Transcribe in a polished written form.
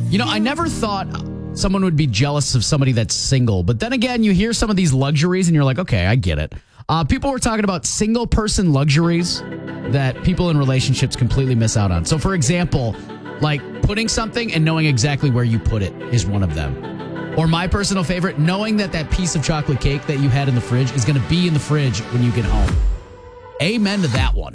I never thought someone would be jealous of somebody that's single. But then again, you hear some of these luxuries and you're like, okay, I get it. People were talking about single person luxuries that people in relationships completely miss out on. So, for example, like putting something and knowing exactly where you put it is one of them. Or my personal favorite, knowing that piece of chocolate cake that you had in the fridge is going to be in the fridge when you get home. Amen to that one.